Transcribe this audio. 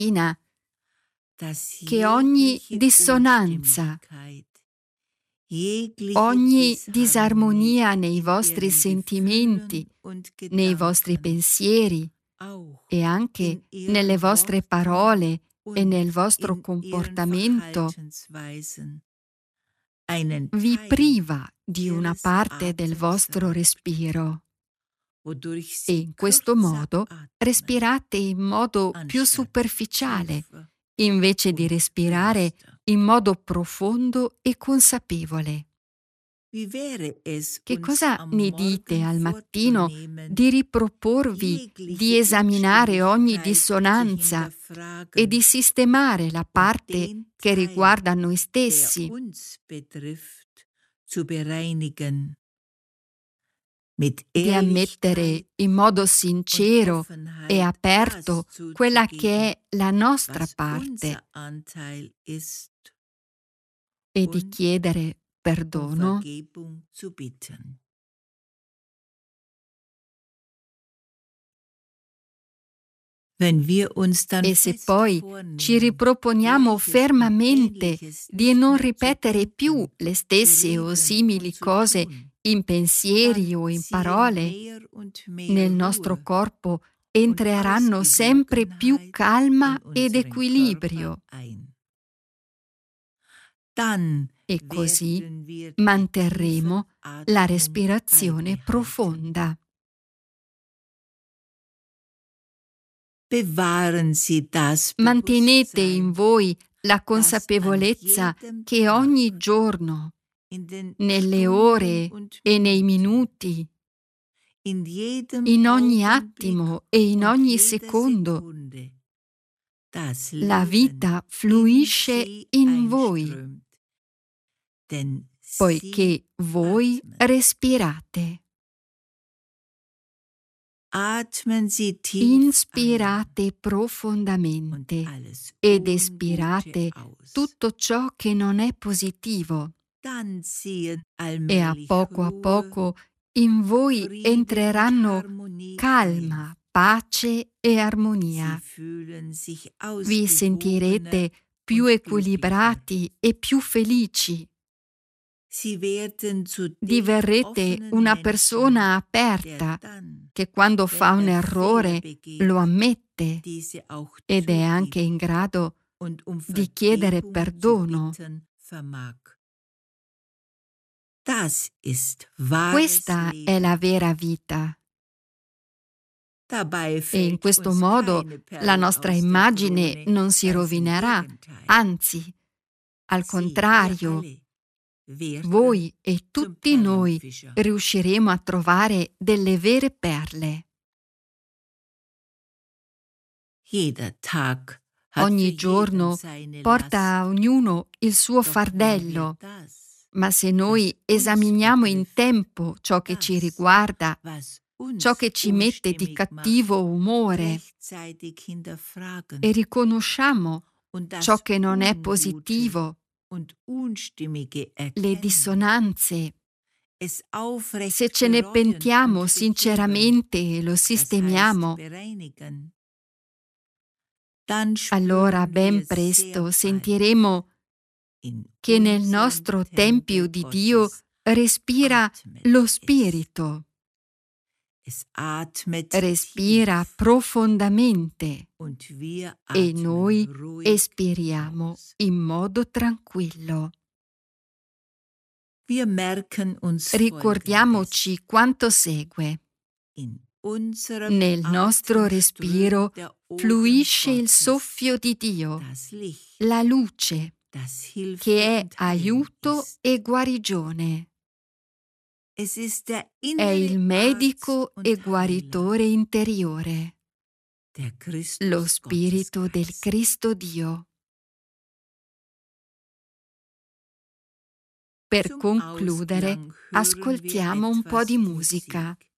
mattina che ogni dissonanza, ogni disarmonia nei vostri sentimenti, nei vostri pensieri e anche nelle vostre parole e nel vostro comportamento vi priva di una parte del vostro respiro e in questo modo respirate in modo più superficiale invece di respirare in modo profondo e consapevole. Che cosa ne dite al mattino di riproporvi di esaminare ogni dissonanza e di sistemare la parte che riguarda noi stessi? Di ammettere in modo sincero e aperto quella che è la nostra parte e di chiedere perdono? E se poi ci riproponiamo fermamente di non ripetere più le stesse o simili cose in pensieri o in parole, nel nostro corpo entreranno sempre più calma ed equilibrio. E così manterremo la respirazione profonda. Mantenete in voi la consapevolezza che ogni giorno, nelle ore e nei minuti, in ogni attimo e in ogni secondo, la vita fluisce in voi, poiché voi respirate. Inspirate profondamente ed espirate tutto ciò che non è positivo e a poco in voi entreranno calma, pace e armonia. Vi sentirete più equilibrati e più felici. Diverrete una persona aperta che quando fa un errore lo ammette ed è anche in grado di chiedere perdono. Questa è la vera vita. E in questo modo la nostra immagine non si rovinerà, anzi, al contrario, voi e tutti noi riusciremo a trovare delle vere perle. Ogni giorno porta a ognuno il suo fardello, ma se noi esaminiamo in tempo ciò che ci riguarda, ciò che ci mette di cattivo umore e riconosciamo ciò che non è positivo, le dissonanze, se ce ne pentiamo sinceramente e lo sistemiamo, allora ben presto sentiremo che nel nostro Tempio di Dio respira lo Spirito. Respira profondamente e noi espiriamo in modo tranquillo. Ricordiamoci quanto segue. Nel nostro respiro fluisce il soffio di Dio, la luce, che è aiuto e guarigione. È il medico e guaritore interiore, lo Spirito del Cristo Dio. Per concludere, ascoltiamo un po' di musica.